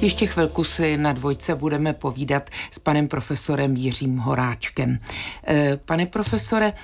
Ještě chvilku si na dvojce budeme povídat s panem profesorem Jiřím Horáčkem. Pane profesore,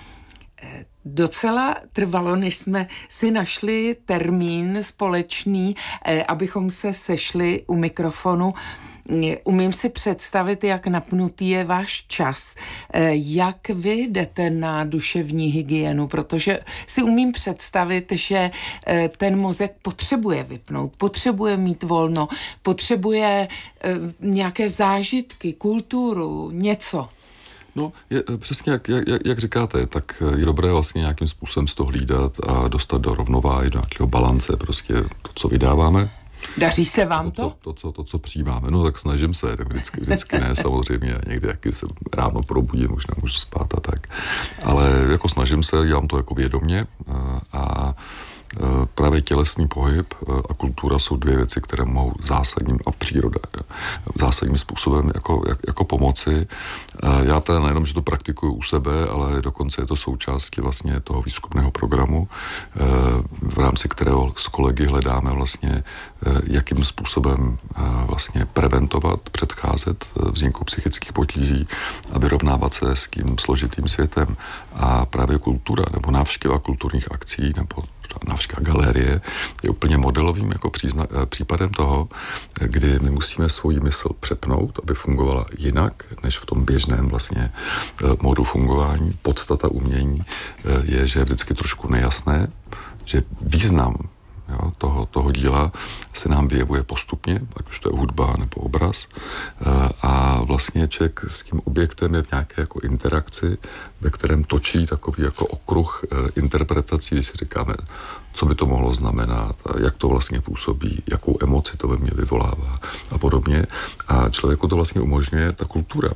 docela trvalo, než jsme si našli termín společný, abychom se sešli u mikrofonu. Umím si představit, jak napnutý je váš čas. Jak vy jdete na duševní hygienu, protože si umím představit, že ten mozek potřebuje vypnout, potřebuje mít volno, potřebuje nějaké zážitky, kulturu, něco. No, přesně jak říkáte, tak je dobré vlastně nějakým způsobem z toho hlídat a dostat do rovnováhy, do nějakého balance, prostě to, co vydáváme. Daří se vám to? To, co přijímáme. No tak snažím se, tak vždycky ne, samozřejmě. Někdy jaký se ráno probudím, už nemůžu spát a tak. Ale jako snažím se, dělám to jako vědomě a právě tělesný pohyb a kultura jsou dvě věci, které mohou zásadním a příroda zásadním způsobem jako pomoci. Já teda nejenom, že to praktikuju u sebe, ale dokonce je to součástí vlastně toho výzkumného programu, v rámci kterého s kolegy hledáme vlastně, jakým způsobem vlastně preventovat, předcházet vzniku psychických potíží a vyrovnávat se s tím složitým světem. A právě kultura nebo návštěva kulturních akcí nebo návštěva galerie je úplně modelovým jako případem toho, kdy my musíme svoji mysl přepnout, aby fungovala jinak, než v tom běžném vlastně módu fungování. Podstata umění je, že je vždycky trošku nejasné, že význam toho díla se nám vyjevuje postupně, ať už to je hudba nebo obraz. A vlastně člověk s tím objektem je v nějaké jako interakci, ve kterém točí takový jako okruh interpretací, když si říkáme, co by to mohlo znamenat, jak to vlastně působí, jakou emoci to ve mně vyvolává a podobně. A člověku to vlastně umožňuje ta kultura.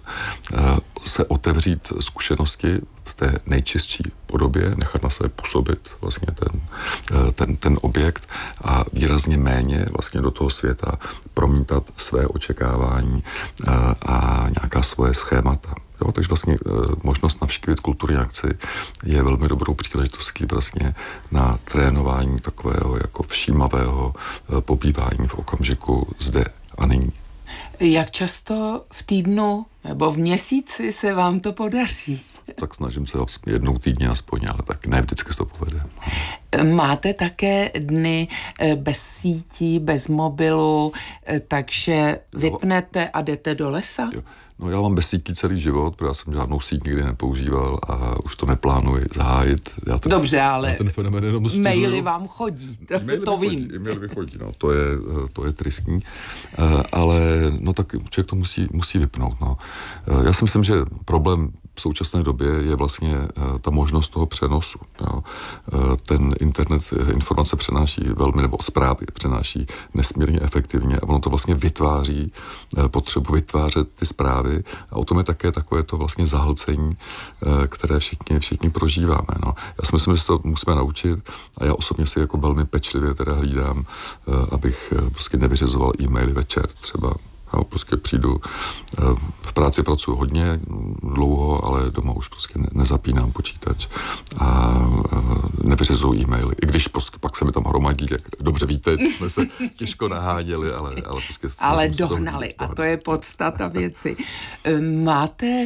Se otevřít zkušenosti v té nejčistší podobě, nechat na sebe působit vlastně ten objekt a výrazně méně vlastně do toho světa promítat své očekávání a nějaká svoje schémata. Jo, takže vlastně možnost navštívit kulturní akci je velmi dobrou příležitostí vlastně na trénování takového jako všímavého pobývání v okamžiku zde a nyní. Jak často v týdnu nebo v měsíci se vám to podaří? Tak snažím se jednou týdně aspoň, ale tak ne vždycky se to povede. Máte také dny bez sítí, bez mobilu, takže vypnete a jdete do lesa? Jo. No já mám bez sítí celý život, protože já jsem žádnou síť nikdy nepoužíval a už to neplánuji zahájit. Dobře, ale ten fenomén jenom maily vám chodí, to vím. E-maily chodí, no, to je tristní, ale no tak člověk to musí vypnout, no. Já si myslím, že problém v současné době je vlastně ta možnost toho přenosu. Jo. Ten internet informace přenáší velmi, nebo zprávy přenáší nesmírně efektivně a ono to vlastně vytváří potřebu vytvářet ty zprávy a o tom je také takové to vlastně zahlcení, které všichni prožíváme. No. Já si myslím, že se to musíme naučit a já osobně si jako velmi pečlivě teda hlídám, abych prostě nevyřizoval e-maily večer třeba. Já prostě přijdu, v práci pracuji hodně dlouho, ale doma už prostě nezapínám počítač a nevyřizuju e-maily. I když prostě pak se mi tam hromadí, jak dobře víte, jsme se těžko naháděli, ale prostě... Ale dohnali a to je podstata věci. Máte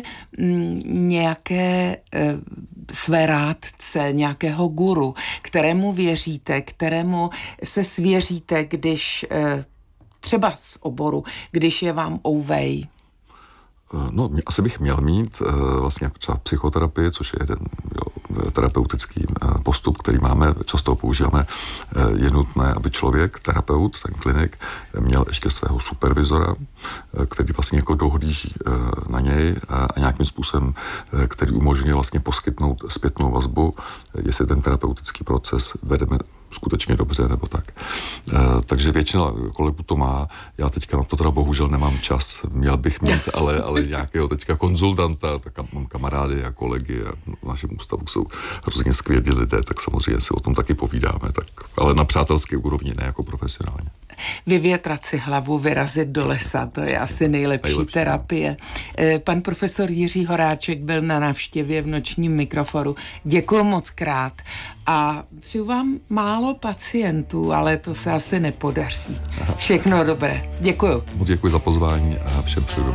nějaké své rádce, nějakého guru, kterému věříte, kterému se svěříte, když... třeba z oboru, když je vám ouvej? No, asi bych měl mít vlastně třeba psychoterapii, což je jeden terapeutický postup, který máme, často ho používáme. Je nutné, aby člověk, terapeut, ten klinik, měl ještě svého supervizora, který vlastně jako dohlíží na něj a nějakým způsobem, který umožňuje vlastně poskytnout zpětnou vazbu, jestli ten terapeutický proces vedeme skutečně dobře, nebo tak. Takže většina kolegů to má. Já teďka na to teda bohužel nemám čas. Měl bych mít, ale nějakého teďka konzultanta, tak mám kamarády a kolegy a v našem ústavu jsou hrozně skvělí lidé, tak samozřejmě si o tom taky povídáme, tak, ale na přátelské úrovni, ne jako profesionálně. vyvětrat si hlavu, vyrazit do lesa, to je asi nejlepší terapie. Pan profesor Jiří Horáček byl na návštěvě v Nočním mikroforu. Děkuji moc krát a přeju vám málo pacientů, ale to se asi nepodaří. Všechno dobré. Děkuji. Moc děkuji za pozvání a všem přeju dobré.